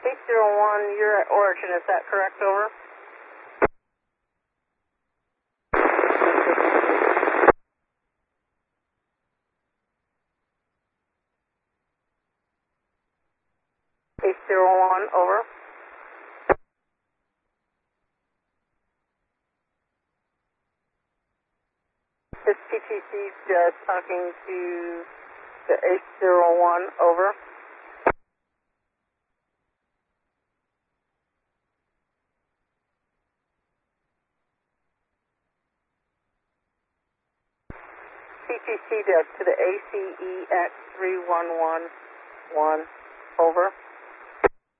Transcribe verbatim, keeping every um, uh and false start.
eight zero one, you're at origin, is that correct? Over. eight zero one, over. This T T C uh, talking to the eight zero one, over. T T C desk to the A C E X three one one one, over.